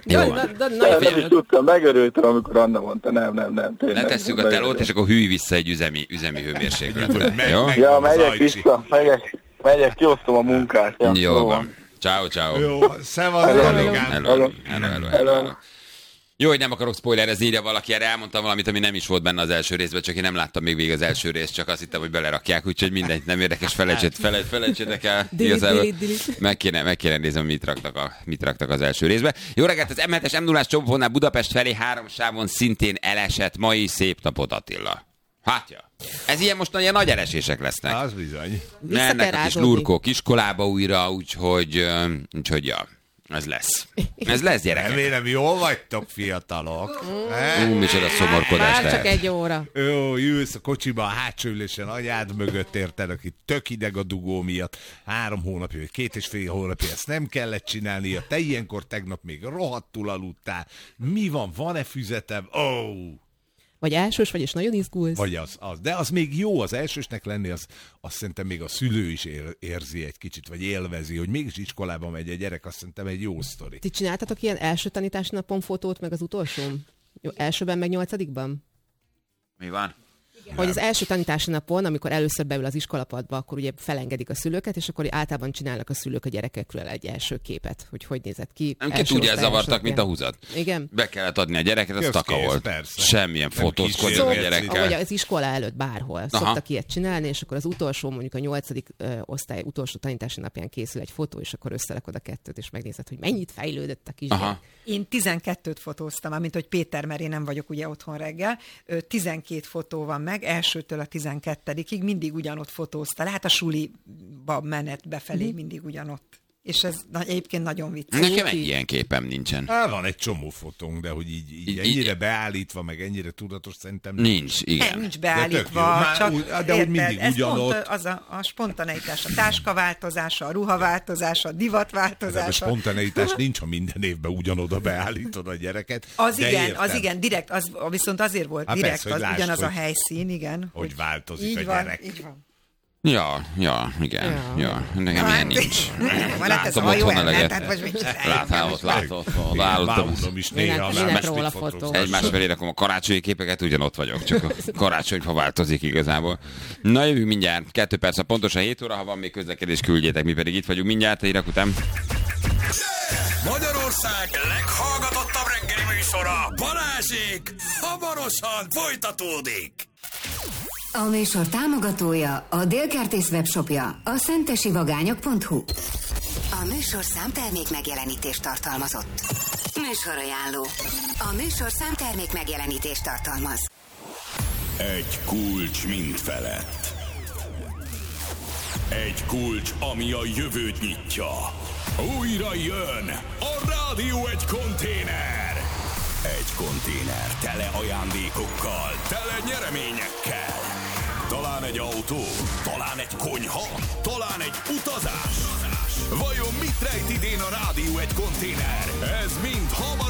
Nem is tudtam, megörültem, amikor Anna mondta, nem. Letesszük a telót, és akkor hűj vissza egy üzemi hőmérsékletre. Jó? Ja, megyek vissza, megyek, kiosztom a munkát. Ja, jó van. Ciao. Jó, szevasz. Hello. Jó, hogy nem akarok spoilerezni, írja valaki, erre elmondtam valamit, ami nem is volt benne az első részben, csak én nem láttam még végig az első részt, csak azt hittem, hogy belerakják, úgyhogy mindegy, nem érdekes, felejtsétek el. Meg kéne nézni, mit raktak az első részbe. Jó reggelt, az M7-es M0-ás csomófonál Budapest felé 3 sávon szintén elesett. Mai szép napot, Attila. Hátja. Ez ilyen most ilyen nagy elesések lesznek. Az bizony. Mennek a kis lurkók iskolába újra, úgyhogy ja. Ez lesz, gyerekek. Remélem, jól vagytok, fiatalok. Micsoda szomorkodás lehet. Csak egy óra. Jó, ülsz a kocsiba, a hátsó ülésen, anyád mögött érted, aki tök ideg a dugó miatt. 3 hónapja, vagy 2,5 hónapja, ezt nem kellett csinálnia. Te ilyenkor tegnap még rohadtul aludtál. Mi van? Van-e füzetem? Vagy elsős vagy, és nagyon izgulsz. Vagy az. De az még jó, az elsősnek lenni, azt szerintem még a szülő is érzi egy kicsit, vagy élvezi, hogy mégis iskolába megy egy gyerek, azt szerintem egy jó sztori. Ti csináltatok ilyen első tanítási napon fotót, meg az utolsón? Elsőben, meg 8-ban? Mi van? Hogy az első tanítási napon, amikor először beül az iskolapadba, akkor ugye felengedik a szülőket, és akkor általában csinálnak a szülők a gyerekekről egy első képet, hogy nézett ki. Nem úgy elzavartak, mint a húzat. Igen. Be kellett adni a gyereket, az taka volt. Persze. Semmilyen fotózkodjon a gyerekkel. Vagy az iskola előtt bárhol. Szoktak ilyet csinálni, és akkor az utolsó, mondjuk a 8. osztály utolsó tanítási napján készül egy fotó, és akkor összerakod a kettőt, és megnézed, hogy mennyit fejlődött a kisgyerek. Én 12-t fotóztam, mint hogy Péter, mert én nem vagyok ugye otthon reggel. 12 fotó van meg, elsőtől a 12-ig mindig ugyanott fotózta. Hát a suliba menet befelé mindig ugyanott. És ez egyébként nagyon vicces. Nekem egy ilyen képem nincsen. Van egy csomó fotónk, de hogy így ennyire beállítva, meg ennyire tudatos szerintem nincs. Igen. Nincs beállítva, de úgy mindig ugyanott. Ez a spontaneitás, a táskaváltozása, a ruhaváltozása, a divatváltozása. A spontaneitás nincs, ha minden évben ugyanoda beállítod a gyereket. Az igen, direkt, viszont azért volt direkt, persze, az ugyanaz a helyszín, igen. Hogy változik a gyerek. Így van. Ja, igen. Nekem ilyen nincs. Látom otthon eleget. Látom is néha. Egymás felé rakom a karácsonyi képeket, ugyanott vagyok, csak a karácsonyfa változik igazából. Na, jövünk mindjárt. 2 perc, pontosan 7 óra, ha van még közlekedés, küldjétek, mi pedig itt vagyunk mindjárt, a hírek után. Magyarország leghallgatottabb reggeli műsora, Balázsék, hamarosan folytatódik. A műsor támogatója a Délkertész webshopja, a szentesivagányok.hu. A műsor számtermék megjelenítést tartalmazott. Műsorajánló. A műsor számtermék megjelenítést tartalmaz. Egy kulcs mindfelett. Egy kulcs, ami a jövőt nyitja. Újra jön a Rádió Egy konténer. Egy konténer tele ajándékokkal, tele nyereményekkel. Talán egy autó, talán egy konyha, talán egy utazás. Vajon mit rejt idén a Rádió Egy konténer? Ez mind hamar